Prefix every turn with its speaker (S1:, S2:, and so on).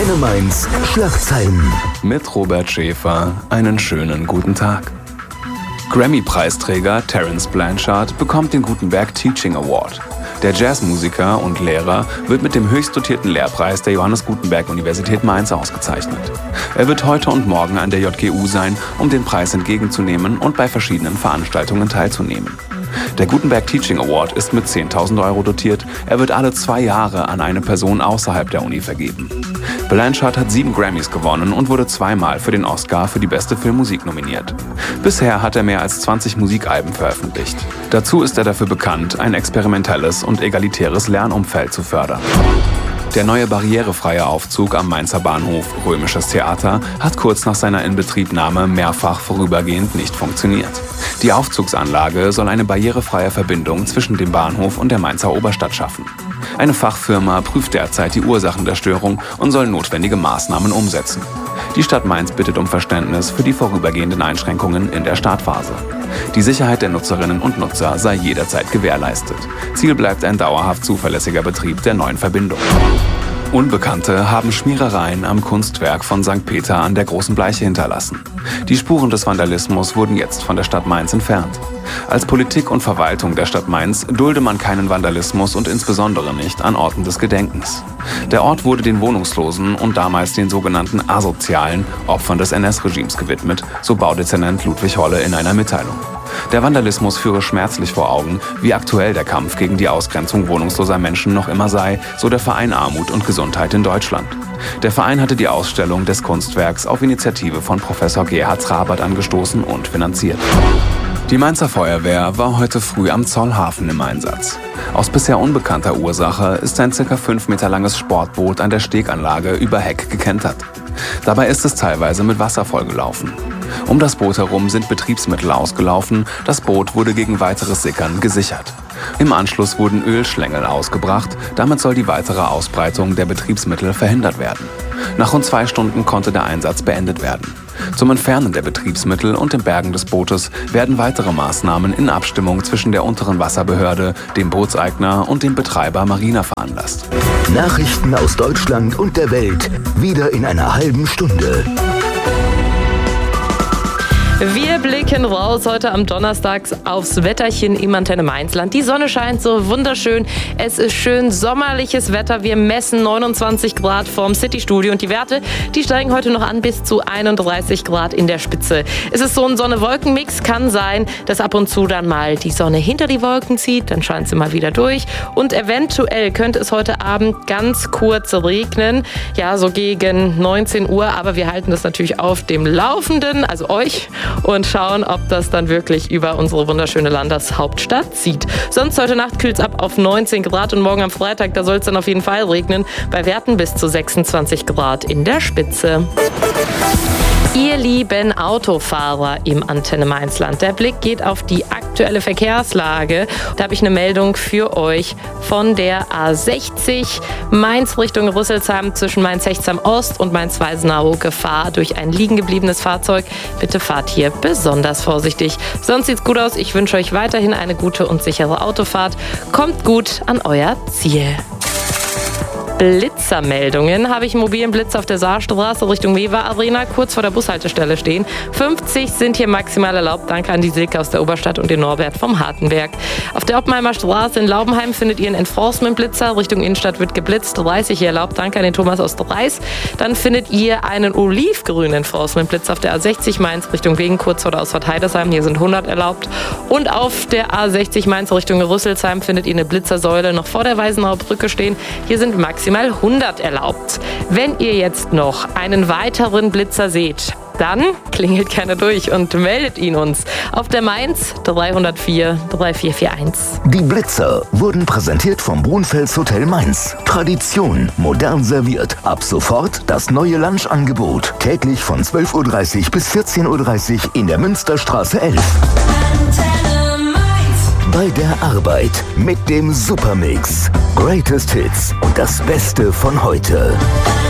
S1: Antenne Mainz Schlagzeilen.
S2: Mit Robert Schäfer einen schönen guten Tag. Grammy-Preisträger Terence Blanchard bekommt den Gutenberg Teaching Award. Der Jazzmusiker und Lehrer wird mit dem höchst dotierten Lehrpreis der Johannes Gutenberg Universität Mainz ausgezeichnet. Er wird heute und morgen an der JGU sein, um den Preis entgegenzunehmen und bei verschiedenen Veranstaltungen teilzunehmen. Der Gutenberg Teaching Award ist mit 10.000 Euro dotiert. Er wird alle 2 Jahre an eine Person außerhalb der Uni vergeben. Blanchard hat 7 Grammys gewonnen und wurde 2-mal für den Oscar für die beste Filmmusik nominiert. Bisher hat er mehr als 20 Musikalben veröffentlicht. Dazu ist er dafür bekannt, ein experimentelles und egalitäres Lernumfeld zu fördern. Der neue barrierefreie Aufzug am Mainzer Bahnhof Römisches Theater hat kurz nach seiner Inbetriebnahme mehrfach vorübergehend nicht funktioniert. Die Aufzugsanlage soll eine barrierefreie Verbindung zwischen dem Bahnhof und der Mainzer Oberstadt schaffen. Eine Fachfirma prüft derzeit die Ursachen der Störung und soll notwendige Maßnahmen umsetzen. Die Stadt Mainz bittet um Verständnis für die vorübergehenden Einschränkungen in der Startphase. Die Sicherheit der Nutzerinnen und Nutzer sei jederzeit gewährleistet. Ziel bleibt ein dauerhaft zuverlässiger Betrieb der neuen Verbindung. Unbekannte haben Schmierereien am Kunstwerk von St. Peter an der Großen Bleiche hinterlassen. Die Spuren des Vandalismus wurden jetzt von der Stadt Mainz entfernt. Als Politik und Verwaltung der Stadt Mainz dulde man keinen Vandalismus und insbesondere nicht an Orten des Gedenkens. Der Ort wurde den Wohnungslosen und damals den sogenannten asozialen Opfern des NS-Regimes gewidmet, so Baudezernent Ludwig Holle in einer Mitteilung. Der Vandalismus führe schmerzlich vor Augen, wie aktuell der Kampf gegen die Ausgrenzung wohnungsloser Menschen noch immer sei, so der Verein Armut und Gesundheit in Deutschland. Der Verein hatte die Ausstellung des Kunstwerks auf Initiative von Professor Gerhard Trabert angestoßen und finanziert. Die Mainzer Feuerwehr war heute früh am Zollhafen im Einsatz. Aus bisher unbekannter Ursache ist ein ca. 5 Meter langes Sportboot an der Steganlage über Heck gekentert. Dabei ist es teilweise mit Wasser vollgelaufen. Um das Boot herum sind Betriebsmittel ausgelaufen, das Boot wurde gegen weiteres Sickern gesichert. Im Anschluss wurden Ölschlängel ausgebracht, damit soll die weitere Ausbreitung der Betriebsmittel verhindert werden. Nach rund 2 Stunden konnte der Einsatz beendet werden. Zum Entfernen der Betriebsmittel und dem Bergen des Bootes werden weitere Maßnahmen in Abstimmung zwischen der unteren Wasserbehörde, dem Bootseigner und dem Betreiber Marina veranlasst.
S1: Nachrichten aus Deutschland und der Welt, wieder in einer halben Stunde.
S3: Wir blicken raus heute am Donnerstag aufs Wetterchen im Antenne Mainzland. Die Sonne scheint so wunderschön. Es ist schön sommerliches Wetter. Wir messen 29 Grad vorm Citystudio und die Werte, die steigen heute noch an bis zu 31 Grad in der Spitze. Es ist so ein Sonne-Wolken-Mix. Kann sein, dass ab und zu dann mal die Sonne hinter die Wolken zieht. Dann scheint sie mal wieder durch. Und eventuell könnte es heute Abend ganz kurz regnen. Ja, so gegen 19 Uhr. Aber wir halten das natürlich auf dem Laufenden, also euch, und schauen, ob das dann wirklich über unsere wunderschöne Landeshauptstadt zieht. Sonst heute Nacht kühlt es ab auf 19 Grad und morgen am Freitag, da soll es dann auf jeden Fall regnen, bei Werten bis zu 26 Grad in der Spitze. Ihr lieben Autofahrer im Antenne Mainzland, der Blick geht auf die aktuelle Verkehrslage. Da habe ich eine Meldung für euch von der A60 Mainz Richtung Rüsselsheim zwischen Mainz-Hechtsheim Ost und Mainz-Weisenau. Gefahr durch ein liegen gebliebenes Fahrzeug. Bitte fahrt hier besonders vorsichtig. Sonst sieht's gut aus. Ich wünsche euch weiterhin eine gute und sichere Autofahrt. Kommt gut an euer Ziel. Blitzermeldungen habe ich einen mobilen Blitz auf der Saarstraße Richtung Weber Arena kurz vor der Bushaltestelle stehen. 50 sind hier maximal erlaubt. Danke an die Silke aus der Oberstadt und den Norbert vom Hartenberg. Auf der Oppenheimer Straße in Laubenheim findet ihr einen Enforcement-Blitzer. Richtung Innenstadt wird geblitzt. 30 hier erlaubt. Danke an den Thomas aus Dreis. Dann findet ihr einen olivgrünen Enforcement-Blitzer auf der A60 Mainz Richtung Wegen kurz vor der Ausfahrt Heidersheim. Hier sind 100 erlaubt. Und auf der A60 Mainz Richtung Rüsselsheim findet ihr eine Blitzersäule noch vor der Weisenauer Brücke stehen. Hier sind maximal 100 erlaubt. Wenn ihr jetzt noch einen weiteren Blitzer seht, dann klingelt gerne durch und meldet ihn uns auf der Mainz 304 3441.
S1: Die Blitzer wurden präsentiert vom Brunfels Hotel Mainz. Tradition, modern serviert. Ab sofort das neue Lunchangebot. Täglich von 12.30 Uhr bis 14.30 Uhr in der Münsterstraße 11. Bei der Arbeit mit dem Supermix. Greatest Hits und das Beste von heute.